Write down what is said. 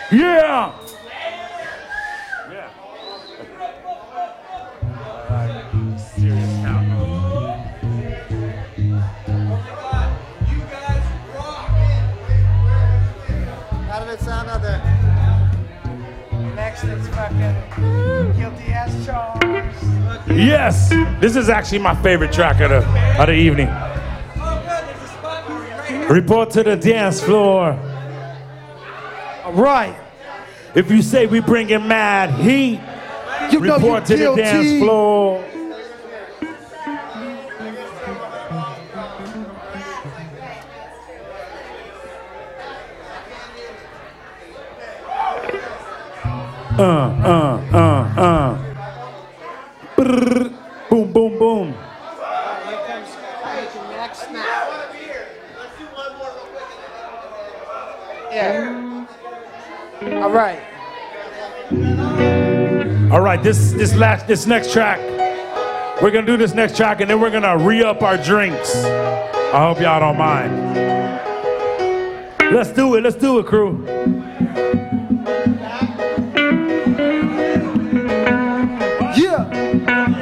Yeah. Serious cowboy. How did it sound out there? Next it's fucking guilty as charged. Yes, this is actually my favorite track of the evening. Report to the dance floor. All right. If you say we bringing mad heat, You know report you to the dance guilty. floor. Brrr. Boom, boom, boom. Yeah. All right. All right, this next track, we're gonna do this next track and then we're gonna re-up our drinks. I hope y'all don't mind. Let's do it, crew.